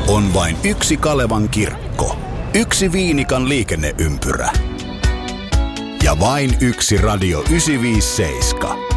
On vain yksi Kalevan kirkko, yksi Viinikan liikenneympyrä ja vain yksi Radio 957.